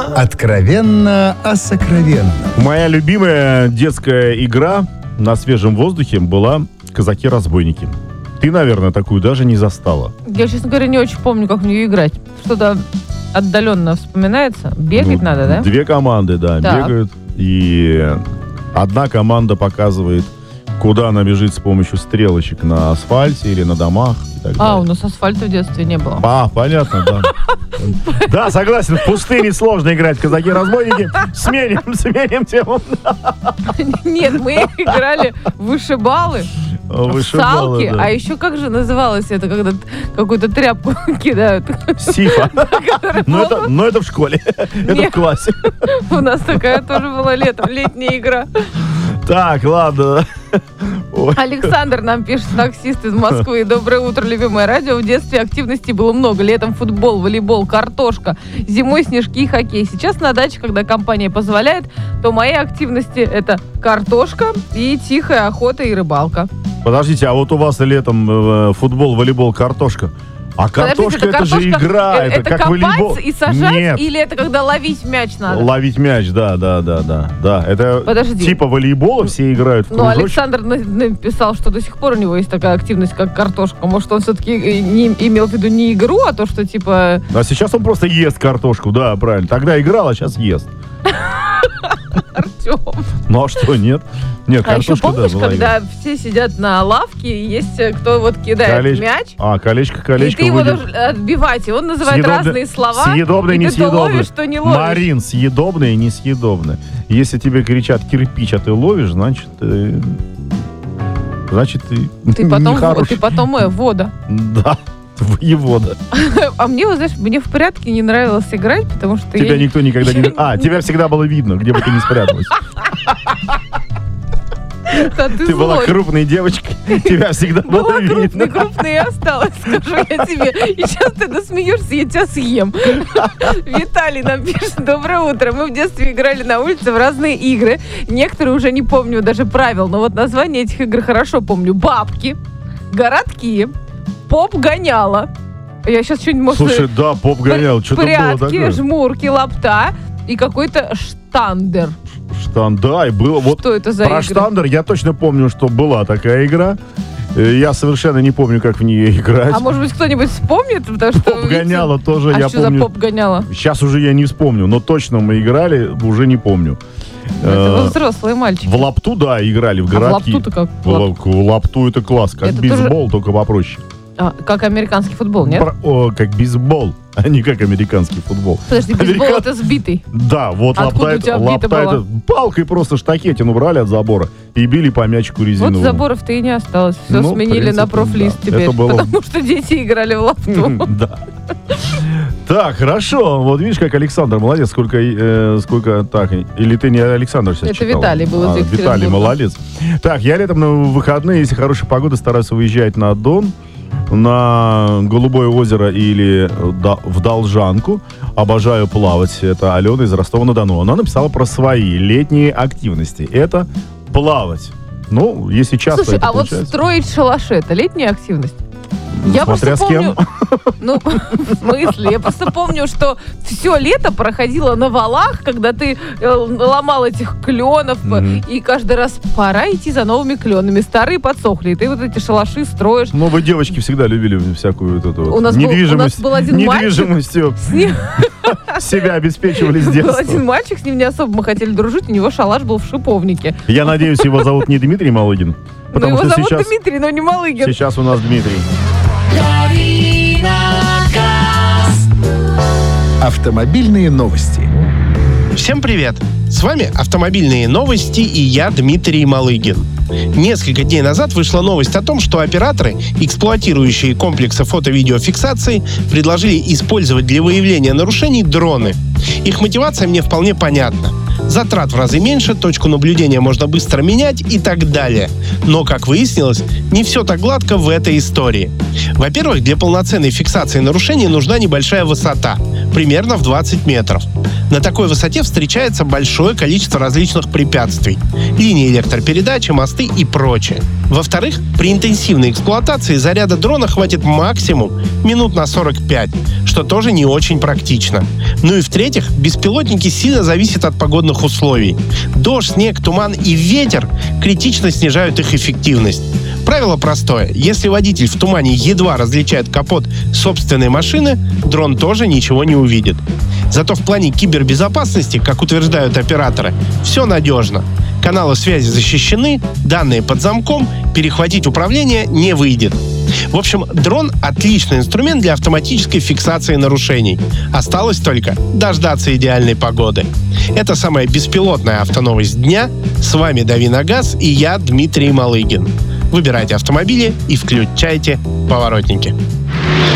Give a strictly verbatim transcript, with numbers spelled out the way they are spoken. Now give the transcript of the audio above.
Откровенно о сокровенном. Моя любимая детская игра на свежем воздухе была «Казаки-разбойники». Ты, наверное, такую даже не застала. Я, честно говоря, не очень помню, как в нее играть. Что-то отдаленно вспоминается. Бегать Ну, надо, да? Две команды, да, Так. бегают. И одна команда показывает, куда она бежит с помощью стрелочек на асфальте или на домах. И так А, далее. у нас асфальта в детстве не было. А, понятно, да. Да, согласен, в пустыне сложно играть в «Казаки-разбойники». Сменим, сменим тему. Нет, мы играли в вышибалы, в Вышибалы, салки. да. А еще как же называлось это, когда т- какую-то тряпку кидают? Сифа. Но это, но это в школе. Это в Нет. классе. У нас такая тоже была летом, летняя игра. Так, ладно. Ой. Александр нам пишет, таксист из Москвы. Доброе утро, любимое радио. В детстве активностей было много. Летом футбол, волейбол, картошка. Зимой снежки и хоккей. Сейчас на даче, когда компания позволяет, то мои активности это картошка и тихая охота и рыбалка. Подождите, а вот у вас летом э, футбол, волейбол, картошка. А картошка, Подождите, это же картошка, игра, э, это, это как копать волейбол. и сажать? Нет, Или это когда ловить мяч надо? ловить мяч, да, да, да, да, да. Это Подожди. типа волейбола, все играют в Ну, кружочек. Александр на- написал, что до сих пор у него есть такая активность, как картошка. Может, он все-таки не имел в виду не игру, а то, что типа... А сейчас он просто ест картошку, да, правильно. Тогда играл, а сейчас ест. Артем. Ну а что, нет? Нет, А еще картошка, помнишь, да, была когда игра. все сидят на лавке, и есть э, кто вот кидает Колечко. мяч, А, колечко, и колечко. ты его выйдет. должен отбивать, и он называет Съедобное- разные слова, Съедобное, и ты то несъедобное. ловишь, то не ловишь. Марин, съедобное и несъедобное. Если тебе кричат кирпич, а ты ловишь, значит... э, Значит, ты, Ты потом, нехороший. ты потом э, вода. Да, воевода. А мне, вот, знаешь, мне в порядке не нравилось играть, потому что Тебя я... никто никогда не... А, тебя всегда было видно, где бы ты ни спряталась. Да, ты Ты была злой. крупной девочкой, тебя всегда Была было крупной, видно. крупной и осталась, скажу я тебе. И сейчас ты насмеешься, я тебя съем. Виталий нам пишет: доброе утро. Мы в детстве играли на улице в разные игры. Некоторые уже не помню даже правил, но вот название этих игр хорошо помню. Бабки, городки, поп-гоняла. Я сейчас что-нибудь, может... Слушай, да, поп гонял, что-то было Прятки, такое. жмурки, лапта и какой-то штандер. Штан, да, и было вот... Что это за Про игры? штандер я точно помню, что была такая игра. Э, Я совершенно не помню, как в нее играть. А может быть, кто-нибудь вспомнит? Потому что, Поп гоняла видите, тоже, а я что за помню. поп гоняла? Сейчас уже я не вспомню, но точно мы играли, уже не помню. Это Э, взрослые мальчики. В лапту, да, играли, в А в городки. лапту-то как? В лап- в лапту это класс, как Это бейсбол, только попроще. А, как американский футбол, нет? Про- о, как бейсбол, а не как американский футбол. Подожди, бейсбол Американ- это сбитый. Да, вот Откуда лапта, у тебя это, бита лапта была? это палкой просто штакетину брали от забора и били по мячику Вот резиновому. заборов-то и не осталось. Все Ну, в сменили принципе, на профлист да. теперь. Это было- Потому что дети играли в лапту. Да. Так, хорошо. Вот видишь, как Александр молодец. Сколько, э, сколько так. Или ты не Александр сейчас Это читал? Виталий был из А, Екатеринбурга. Виталий молодец. Так, я летом на выходные, если хорошая погода, стараюсь выезжать на Дон, на Голубое озеро или да- в Должанку. Обожаю плавать. Это Алена из Ростова-на-Дону. Она написала про свои летние активности. Это плавать. Ну, если часто Слушай, это а вот получается. строить шалаши — это летняя активность? Я Смотря просто с кем. помню, ну, в смысле, я просто помню, что все лето проходило на валах, когда ты э, ломал этих кленов, Мгм. и каждый раз пора идти за новыми кленами. Старые подсохли, и ты вот эти шалаши строишь. Ну, вы, девочки, всегда любили всякую вот эту вот У нас был- у нас недвижимость. был один недвижимостью С ним себя обеспечивали с был детства. один мальчик, с ним не особо мы хотели дружить, у него шалаш был в Шиповнике. Я надеюсь, его зовут не Дмитрий Малыгин. Ну, Потому его что зовут сейчас, Дмитрий, но не Малыгин. сейчас у нас Дмитрий. Автомобильные новости. Всем привет! С вами «Автомобильные новости» и я, Дмитрий Малыгин. Несколько дней назад вышла новость о том, что операторы, эксплуатирующие комплексы фото-видеофиксации, предложили использовать для выявления нарушений дроны. Их мотивация мне вполне понятна. Затрат в разы меньше, точку наблюдения можно быстро менять и так далее. Но, как выяснилось, не все так гладко в этой истории. Во-первых, для полноценной фиксации нарушений нужна небольшая высота. примерно в двадцать метров. На такой высоте встречается большое количество различных препятствий. Линии электропередачи, мосты и прочее. Во-вторых, при интенсивной эксплуатации заряда дрона хватит максимум минут на сорок пять, что тоже не очень практично. Ну и в-третьих, беспилотники сильно зависят от погодных условий. Дождь, снег, туман и ветер критично снижают их эффективность. Правило простое. Если водитель в тумане едва различает капот собственной машины, дрон тоже ничего не увидит. Зато в плане кибербезопасности, как утверждают операторы, все надежно. Каналы связи защищены, данные под замком, перехватить управление не выйдет. В общем, дрон – отличный инструмент для автоматической фиксации нарушений. Осталось только дождаться идеальной погоды. Это самая беспилотная автоновость дня. С вами «Дави на газ» и я, Дмитрий Малыгин. Выбирайте автомобили и включайте поворотники.